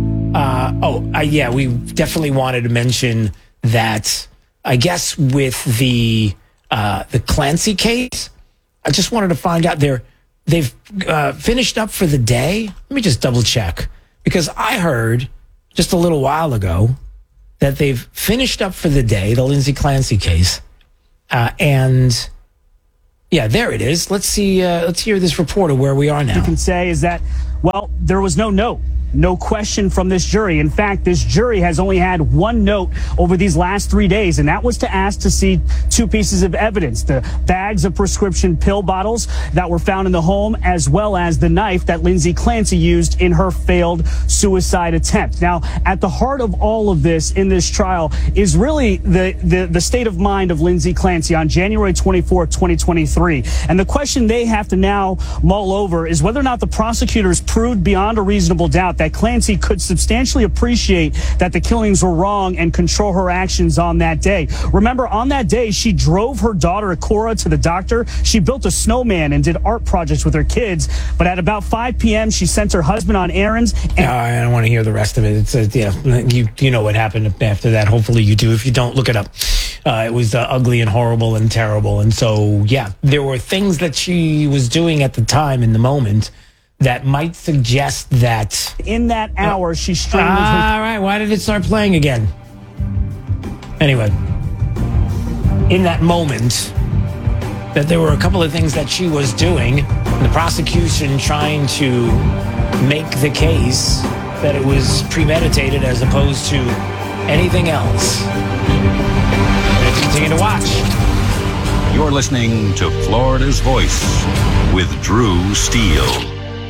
S2: We definitely wanted to mention that, I guess, with the Clancy case, I just wanted to find out they've finished up for the day. Let me just double check, because I heard just a little while ago that they've finished up for the day, the Lindsay Clancy case. And yeah, there it is. Let's see. Let's hear this report of where we are now.
S11: You can say is that, well, there was no question from this jury. In fact, this jury has only had one note over these last 3 days, and that was to ask to see two pieces of evidence: the bags of prescription pill bottles that were found in the home, as well as the knife that Lindsay Clancy used in her failed suicide attempt. Now, at the heart of all of this in this trial is really the state of mind of Lindsay Clancy on January 24th, 2023. And the question they have to now mull over is whether or not the prosecutors proved beyond a reasonable doubt that Clancy could substantially appreciate that the killings were wrong and control her actions on that day. Remember, on that day, she drove her daughter, Cora, to the doctor. She built a snowman and did art projects with her kids. But at about 5 p.m., she sent her husband on errands.
S2: I don't want to hear the rest of it. It's you know what happened after that. Hopefully you do. If you don't, look it up. It was ugly and horrible and terrible. And so, yeah, there were things that she was doing at the time in the moment that might suggest that
S11: in that hour she strangled her.
S2: All right, why did it start playing again? Anyway, in that moment, that there were a couple of things that she was doing, and the prosecution trying to make the case that it was premeditated as opposed to anything else. Let's continue to watch.
S13: You're listening to Florida's Voice with Drew Steele.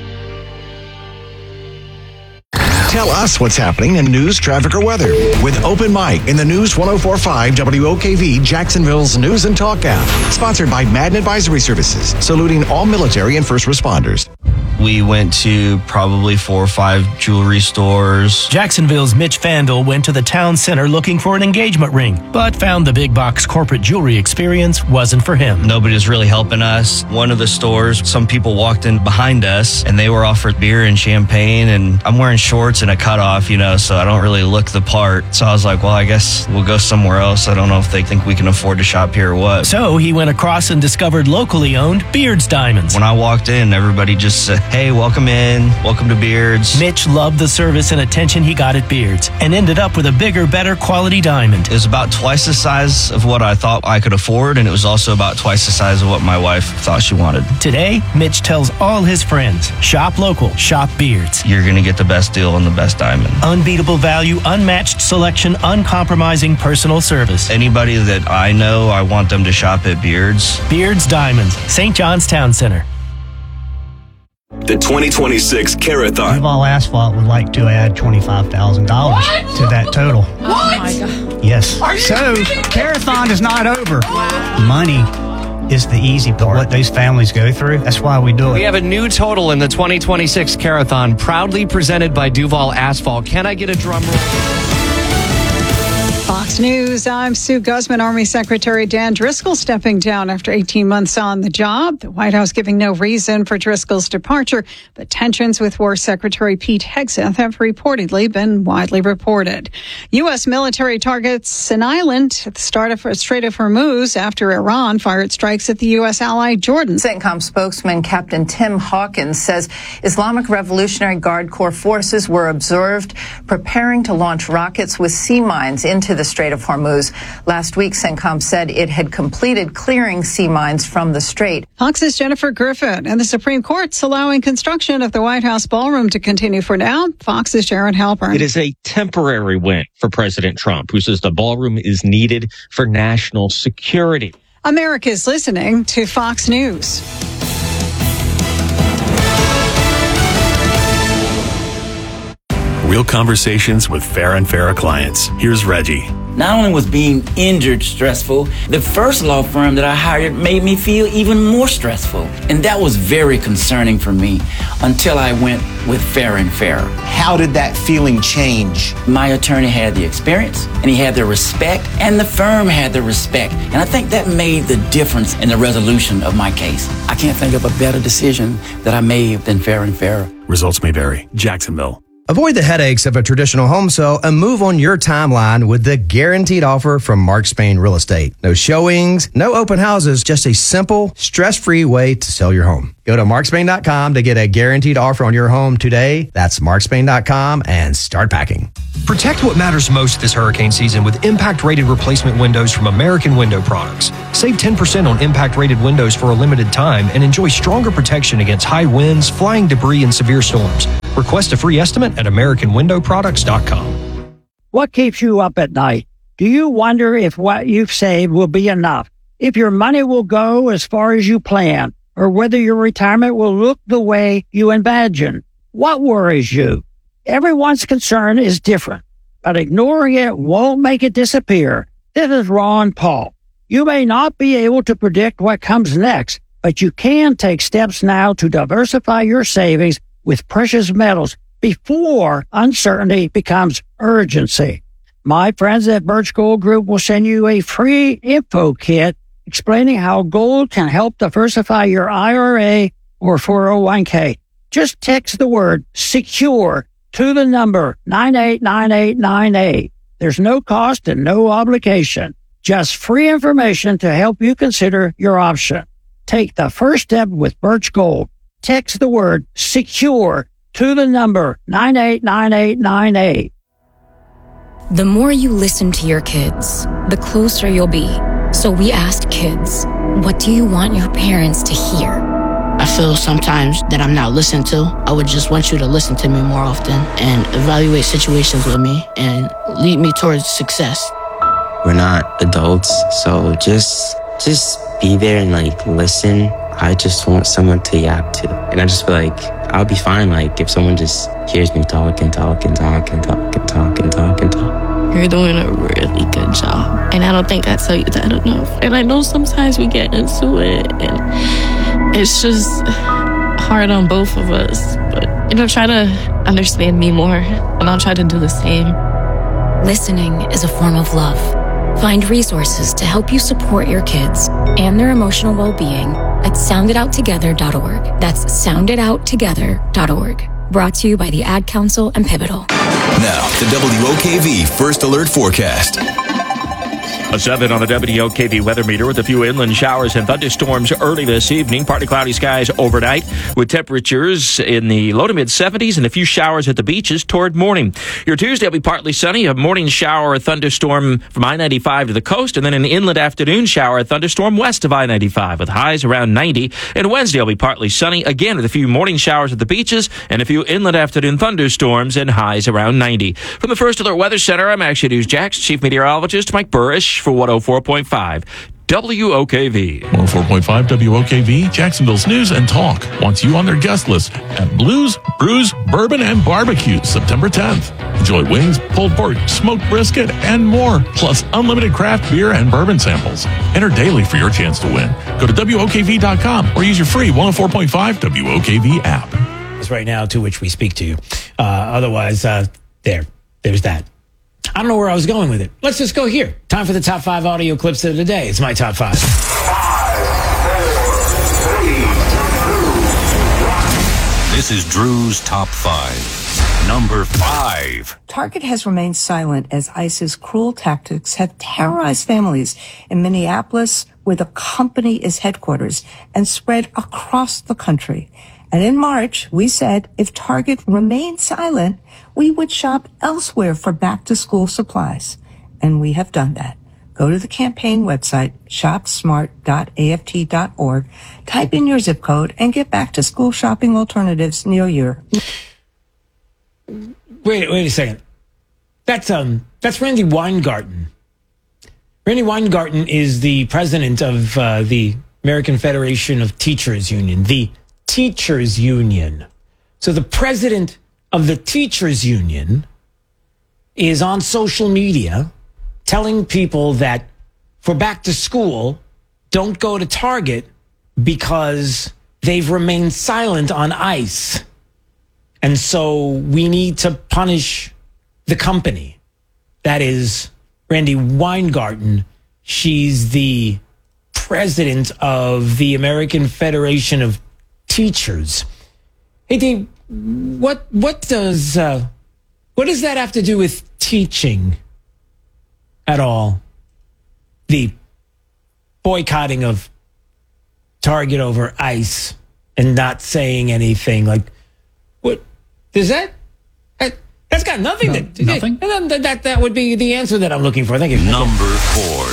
S14: Tell us what's happening in news, traffic, or weather with Open Mic in the News 104.5 WOKV Jacksonville's News and Talk app. Sponsored by Madden Advisory Services, saluting all military and first responders.
S17: We went to probably 4 or 5 jewelry stores.
S18: Jacksonville's Mitch Vandal went to the town center looking for an engagement ring, but found the big box corporate jewelry experience wasn't for him.
S17: Nobody was really helping us. One of the stores, some people walked in behind us and they were offered beer and champagne, and I'm wearing shorts and a cutoff, so I don't really look the part. So I was like, well, I guess we'll go somewhere else. I don't know if they think we can afford to shop here or what.
S18: So he went across and discovered locally owned Beards Diamonds.
S17: When I walked in, everybody just said, hey, welcome in. Welcome to Beards.
S18: Mitch loved the service and attention he got at Beards and ended up with a bigger, better quality diamond.
S17: It was about twice the size of what I thought I could afford, and it was also about twice the size of what my wife thought she wanted.
S18: Today, Mitch tells all his friends, shop local, shop Beards.
S17: You're going to get the best deal on the best diamond.
S18: Unbeatable value, unmatched selection, uncompromising personal service.
S17: Anybody that I know, I want them to shop at Beards.
S18: Beards Diamonds, St. John's Town Center.
S16: The 2026 Carathon.
S19: Duval Asphalt would like to add $25,000 to that total.
S21: Oh my God.
S19: Yes.
S21: So,
S19: Carathon is not over. Money is the easy part. What these families go through, that's why we do it.
S25: We have a new total in the 2026 Carathon, proudly presented by Duval Asphalt. Can I get a drum roll?
S29: Fox News, I'm Sue Guzman. Army Secretary Dan Driscoll stepping down after 18 months on the job. The White House giving no reason for Driscoll's departure, but tensions with War Secretary Pete Hegseth have reportedly been widely reported. U.S. military targets an island at the start of Strait of Hormuz after Iran fired strikes at the U.S. ally Jordan.
S30: CENTCOM spokesman Captain Tim Hawkins says Islamic Revolutionary Guard Corps forces were observed preparing to launch rockets with sea mines into the Strait of Hormuz. Last week, CENTCOM said it had completed clearing sea mines from the strait.
S29: Fox's Jennifer Griffin and the Supreme Court's allowing construction of the White House ballroom to continue for now. Fox's Jared Halpern.
S31: It is a temporary win for President Trump, who says the ballroom is needed for national security.
S29: America's listening to Fox News.
S13: We'll
S1: real conversations with Farrah and Farrah clients. Here's Reggie.
S3: Not only was being injured stressful, the first law firm that I hired made me feel even more stressful. And that was very concerning for me until I went with Farrah and Farrah.
S6: How did that feeling change?
S3: My attorney had the experience, and he had the respect, and the firm had the respect. And I think that made the difference in the resolution of my case. I can't think of a better decision that I made than Farrah and Farrah.
S1: Results may vary. Jacksonville.
S5: Avoid the headaches of a traditional home sale and move on your timeline with the guaranteed offer from Mark Spain Real Estate. No showings, no open houses, just a simple, stress-free way to sell your home. Go to markspain.com to get a guaranteed offer on your home today. That's markspain.com and start packing.
S7: Protect what matters most this hurricane season with impact-rated replacement windows from American Window Products. Save 10% on impact-rated windows for a limited time and enjoy stronger protection against high winds, flying debris, and severe storms. Request a free estimate at AmericanWindowProducts.com.
S21: What keeps you up at night? Do you wonder if what you've saved will be enough? If your money will go as far as you plan? Or whether your retirement will look the way you imagine? What worries you? Everyone's concern is different, but ignoring it won't make it disappear. This is Ron Paul. You may not be able to predict what comes next, but you can take steps now to diversify your savings with precious metals before uncertainty becomes urgency. My friends at Birch Gold Group will send you a free info kit explaining how gold can help diversify your IRA or 401k. Just text the word SECURE to the number 989898. There's no cost and no obligation. Just free information to help you consider your option. Take the first step with Birch Gold. Text the word SECURE to the number 989898.
S22: The more you listen to your kids, the closer you'll be. So we asked kids, what do you want your parents to hear?
S23: I feel sometimes that I'm not listened to. I would just want you to listen to me more often and evaluate situations with me and lead me towards success.
S24: We're not adults, so just be there and listen. I just want someone to yap to. And I just feel like I'll be fine if someone just hears me talk and talk and talk and talk and talk and talk and talk.
S26: You're doing a really good job. And I don't think I tell you that enough. And I know sometimes we get into it and it's just hard on both of us. But, try to understand me more and I'll try to do the same.
S22: Listening is a form of love. Find resources to help you support your kids and their emotional well-being at sounditouttogether.org. That's sounditouttogether.org. Brought to you by the Ad Council and Pivotal.
S16: Now, the WOKV First Alert Forecast.
S31: A 7 on the WOKV weather meter with a few inland showers and thunderstorms early this evening. Partly cloudy skies overnight with temperatures in the low to mid 70s and a few showers at the beaches toward morning. Your Tuesday will be partly sunny, a morning shower or thunderstorm from I-95 to the coast, and then an inland afternoon shower or thunderstorm west of I-95 with highs around 90. And Wednesday will be partly sunny, again with a few morning showers at the beaches and a few inland afternoon thunderstorms and highs around 90. From the First Alert Weather Center, I'm Action News Jax Chief Meteorologist Mike Burrish for 104.5 WOKV.
S27: 104.5 WOKV, Jacksonville's news and talk, wants you on their guest list at Blues, Brews, Bourbon, and Barbecue, September 10th. Enjoy wings, pulled pork, smoked brisket, and more, plus unlimited craft beer and bourbon samples. Enter daily for your chance to win. Go to WOKV.com or use your free 104.5 WOKV app.
S2: It's right now to which we speak to you. Otherwise, there's that. I don't know where I was going with it. Let's just go here. Time for the top 5 audio clips of the day. It's my top 5.
S13: 5, 4, 3, 2, 1. This is Drew's top 5. Number 5.
S28: Target has remained silent as ICE's cruel tactics have terrorized families in Minneapolis, where the company is headquarters, and spread across the country. And in March, we said if Target remained silent, we would shop elsewhere for back-to-school supplies. And we have done that. Go to the campaign website, shopsmart.aft.org, type in your zip code, and get back-to-school shopping alternatives near you.
S2: Wait a second. That's Randy Weingarten. Randy Weingarten is the president of the American Federation of Teachers Union, the Teachers Union. So the president of the Teachers Union is on social media telling people that for back to school, don't go to Target because they've remained silent on ICE. And so we need to punish the company. That is Randi Weingarten. She's the president of the American Federation of Teachers. Hey, Dave, what does that have to do with teaching at all? The boycotting of Target over ICE and not saying anything. Like, what does that? That's got nothing.
S4: Nothing.
S2: That would be the answer that I'm looking for. Thank you.
S13: Number 4.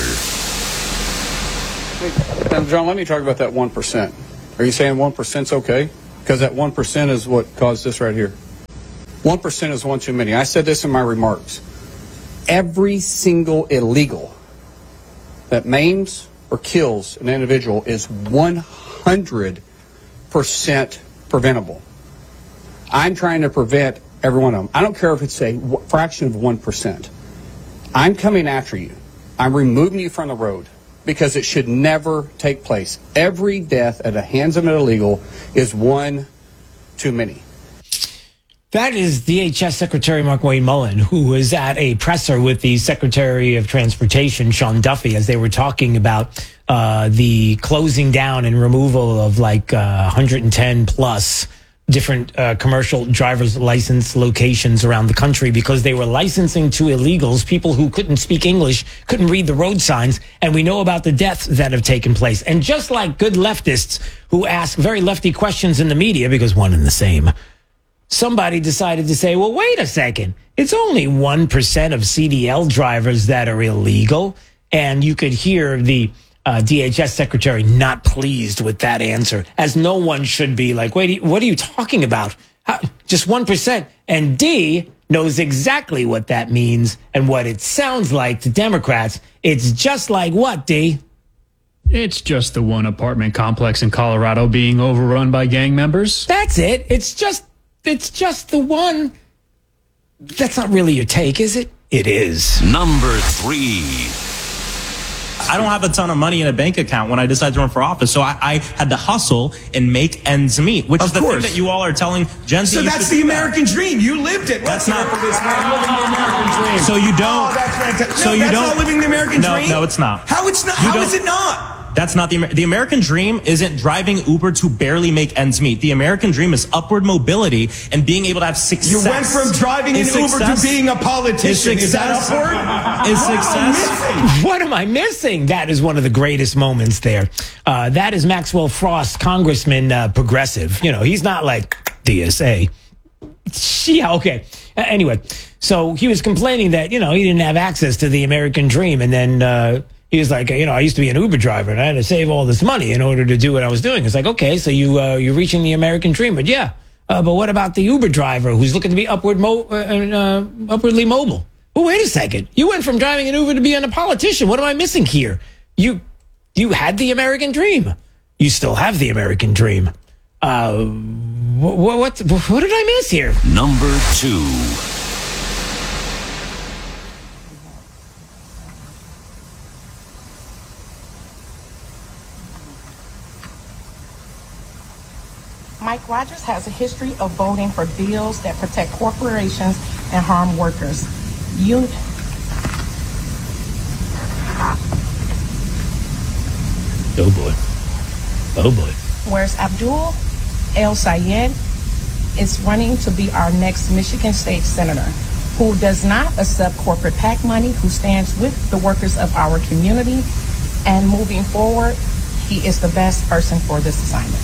S8: Now, John, let me talk about that 1%. Are you saying 1%'s okay? Because that 1% is what caused this right here. 1% is one too many. I said this in my remarks. Every single illegal that maims or kills an individual is 100% preventable. I'm trying to prevent every one of them. I don't care if it's a fraction of 1%. I'm coming after you. I'm removing you from the road because it should never take place. Every death at the hands of an illegal is one too many.
S2: That is DHS Secretary Markwayne Mullin, who was at a presser with the Secretary of Transportation, Sean Duffy, as they were talking about the closing down and removal of like 110 plus different commercial driver's license locations around the country because they were licensing to illegals, people who couldn't speak English, couldn't read the road signs, and we know about the deaths that have taken place. And just like good leftists who ask very lefty questions in the media, because one and the same, somebody decided to say, well, wait a second, it's only 1% of CDL drivers that are illegal. And you could hear the DHS secretary not pleased with that answer, as no one should be. Like, wait, what are you talking about? Just 1%. And D knows exactly what that means and what it sounds like to Democrats. It's just like what, D?
S4: It's just the one apartment complex in Colorado being overrun by gang members.
S2: That's it. It's just the one. That's not really your take, is it? It is.
S13: Number 3.
S9: I don't have a ton of money in a bank account when I decided to run for office, so I had to hustle and make ends meet, which is the thing that you all are telling Gen Z.
S10: So that's the American dream. You lived it.
S9: That's not
S10: for this man. Living the American dream.
S9: So you don't.
S10: Oh, that's fantastic.
S9: So
S10: no,
S9: you
S10: that's
S9: don't.
S10: not living the American dream.
S9: No, it's not.
S10: How it's not? How is it not?
S9: That's not the American dream. Isn't driving Uber to barely make ends meet. The American dream is upward mobility and being able to have success.
S10: You went from driving an Uber to being a politician. Is that upward?
S9: Is success?
S2: What am I missing? That is one of the greatest moments there. That is Maxwell Frost, Congressman, progressive. You know, he's not like DSA. Yeah, okay. Anyway, so he was complaining that, you know, he didn't have access to the American dream. And then he was like, you know, I used to be an Uber driver and I had to save all this money in order to do what I was doing. It's like, okay, so you're reaching the American dream. But yeah, but what about the Uber driver who's looking to be upwardly mobile? Well, wait a second. You went from driving an Uber to being a politician. What am I missing here? You had the American dream. You still have the American dream. What did I miss here?
S13: Number 2.
S11: Mike Rogers has a history of voting for bills that protect corporations and harm workers.
S2: Oh boy. Oh boy.
S11: Whereas Abdul El Sayed is running to be our next Michigan State Senator, who does not accept corporate PAC money, who stands with the workers of our community, and moving forward, he is the best person for this assignment.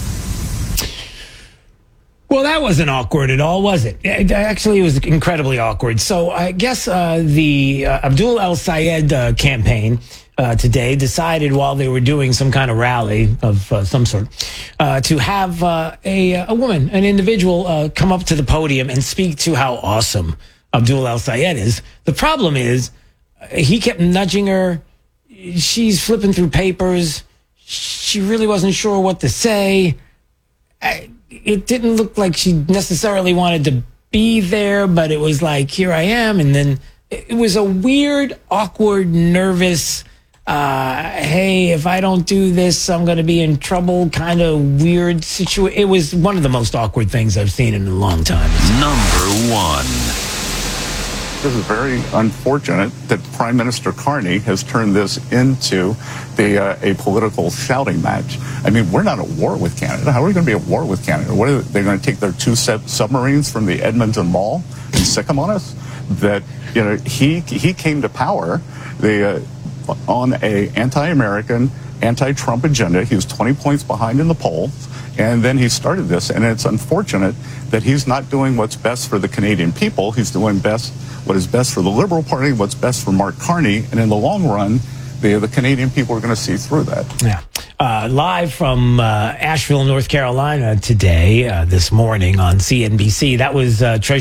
S2: Well, that wasn't awkward at all, was it? Actually, it was incredibly awkward. So I guess the Abdul El Sayed campaign today decided while they were doing some kind of rally of some sort to have a woman, an individual, come up to the podium and speak to how awesome Abdul El Sayed is. The problem is he kept nudging her. She's flipping through papers. She really wasn't sure what to say. It didn't look like she necessarily wanted to be there, but it was like, here I am. And then it was a weird, awkward, nervous, hey, if I don't do this, I'm going to be in trouble kind of weird situation. It was one of the most awkward things I've seen in a long time.
S13: Number 1.
S6: This is very unfortunate that Prime Minister Carney has turned this into a political shouting match. I mean, we're not at war with Canada. How are we going to be at war with Canada? What are they going to take their 2 submarines from the Edmonton Mall and sick them on us? That, you know, he came to power on a anti-American, anti-Trump agenda. He was 20 points behind in the polls, and then he started this. And it's unfortunate that he's not doing what's best for the Canadian people. He's doing what is best for the Liberal Party, what's best for Mark Carney, and in the long run, the Canadian people are going to see through that.
S2: Yeah. Live from Asheville, North Carolina today, this morning on CNBC, that was Treasury